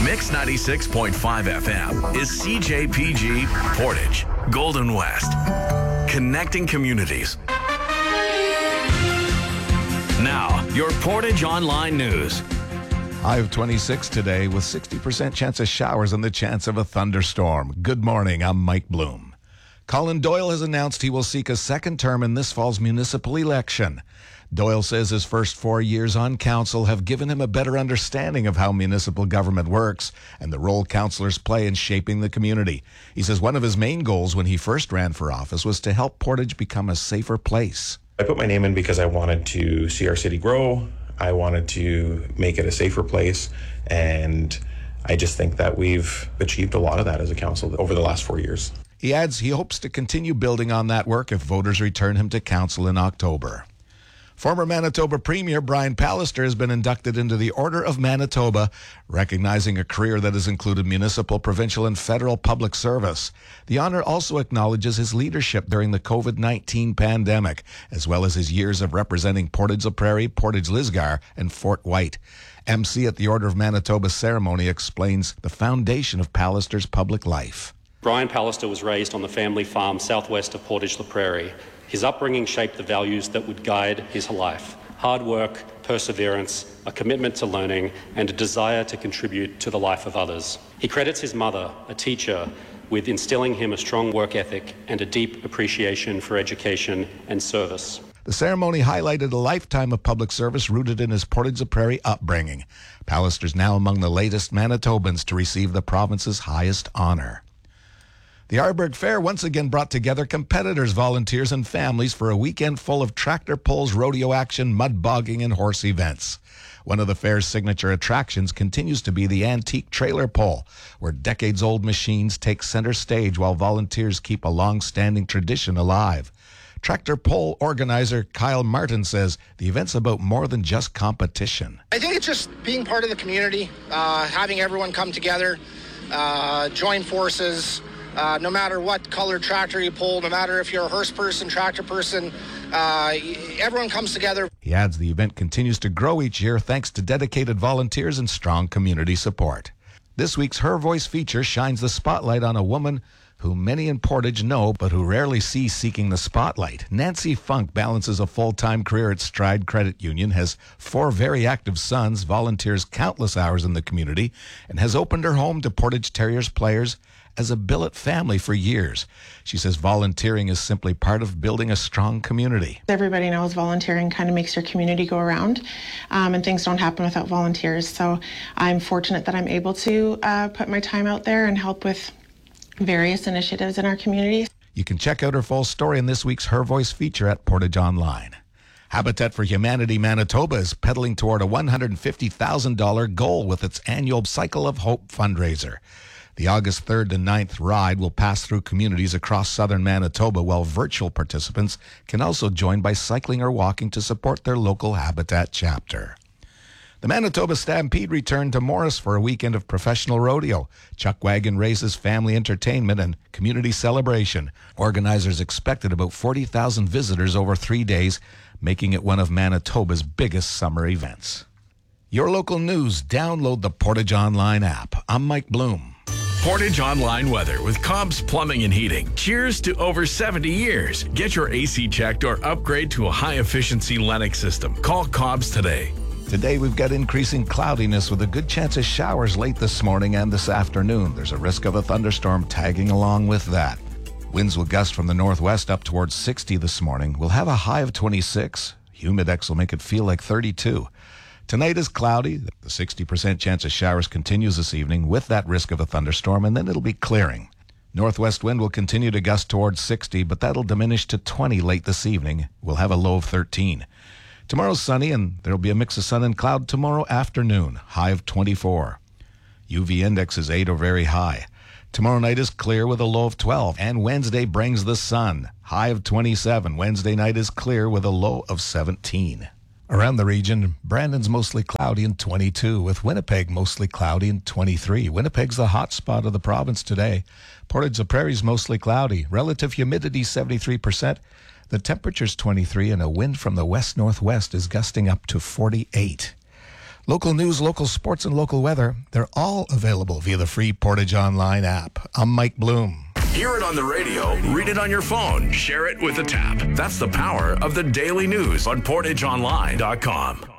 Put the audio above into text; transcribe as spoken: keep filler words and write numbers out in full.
Mix ninety-six point five F M is C J P G Portage, Golden West. Connecting communities. Now, your Portage Online News. High of twenty-six today with sixty percent chance of showers and the chance of a thunderstorm. Good morning, I'm Mike Bloom. Colin Doyle has announced he will seek a second term in this fall's municipal election. Doyle says his first four years on council have given him a better understanding of how municipal government works and the role councillors play in shaping the community. He says one of his main goals when he first ran for office was to help Portage become a safer place. I put my name in because I wanted to see our city grow. I wanted to make it a safer place, and I just think that we've achieved a lot of that as a council over the last four years. He adds he hopes to continue building on that work if voters return him to council in October. Former Manitoba Premier Brian Pallister has been inducted into the Order of Manitoba, recognizing a career that has included municipal, provincial, and federal public service. The honor also acknowledges his leadership during the covid nineteen pandemic, as well as his years of representing Portage la Prairie, Portage Lisgar, and Fort White. M C at the Order of Manitoba ceremony explains the foundation of Pallister's public life. Brian Pallister was raised on the family farm southwest of Portage la Prairie. His upbringing shaped the values that would guide his life: hard work, perseverance, a commitment to learning, and a desire to contribute to the life of others. He credits his mother, a teacher, with instilling him a strong work ethic and a deep appreciation for education and service. The ceremony highlighted a lifetime of public service rooted in his Portage la Prairie upbringing. Pallister's now among the latest Manitobans to receive the province's highest honor. The Arborg Fair once again brought together competitors, volunteers, and families for a weekend full of tractor pulls, rodeo action, mud bogging, and horse events. One of the fair's signature attractions continues to be the antique trailer pull, where decades-old machines take center stage while volunteers keep a long-standing tradition alive. Tractor pull organizer Kyle Martin says the event's about more than just competition. I think it's just being part of the community, uh, having everyone come together, uh, join forces. Uh, no matter what color tractor you pull, no matter if you're a hearse person, tractor person, uh, everyone comes together. He adds the event continues to grow each year thanks to dedicated volunteers and strong community support. This week's Her Voice feature shines the spotlight on a woman who many in Portage know but who rarely see seeking the spotlight. Nancy Funk balances a full-time career at Stride Credit Union, has four very active sons, volunteers countless hours in the community, and has opened her home to Portage Terriers players as a billet family for years. She says volunteering is simply part of building a strong community. Everybody knows volunteering kind of makes your community go around, um, and things don't happen without volunteers. So I'm fortunate that I'm able to uh, put my time out there and help with various initiatives in our community. You can check out her full story in this week's Her Voice feature at Portage Online. Habitat for Humanity Manitoba is pedaling toward a one hundred fifty thousand dollars goal with its annual Cycle of Hope fundraiser. The August third to ninth ride will pass through communities across southern Manitoba, while virtual participants can also join by cycling or walking to support their local Habitat chapter. The Manitoba Stampede returned to Morris for a weekend of professional rodeo, chuck wagon races, family entertainment, and community celebration. Organizers expected about forty thousand visitors over three days, making it one of Manitoba's biggest summer events. Your local news, download the Portage Online app. I'm Mike Bloom. Portage Online weather with Cobb's Plumbing and Heating. Cheers to over seventy years. Get your A C checked or upgrade to a high-efficiency Lennox system. Call Cobb's today. Today we've got increasing cloudiness with a good chance of showers late this morning and this afternoon. There's a risk of a thunderstorm tagging along with that. Winds will gust from the northwest up towards sixty this morning. We'll have a high of twenty-six. Humidex will make it feel like thirty-two. Tonight is cloudy. The sixty percent chance of showers continues this evening with that risk of a thunderstorm, and then it'll be clearing. Northwest wind will continue to gust towards sixty, but that'll diminish to twenty late this evening. We'll have a low of thirteen. Tomorrow's sunny, and there'll be a mix of sun and cloud tomorrow afternoon, high of twenty-four. U V index is eight or very high. Tomorrow night is clear with a low of twelve, and Wednesday brings the sun, high of twenty-seven. Wednesday night is clear with a low of seventeen. Around the region, Brandon's mostly cloudy and twenty-two, with Winnipeg mostly cloudy and twenty-three. Winnipeg's the hot spot of the province today. Portage la Prairie's mostly cloudy. Relative humidity seventy-three percent. The temperature's twenty-three, and a wind from the west-northwest is gusting up to forty-eight. Local news, local sports, and local weather, they're all available via the free Portage Online app. I'm Mike Bloom. Hear it on the radio, read it on your phone, share it with a tap. That's the power of the daily news on portage online dot com.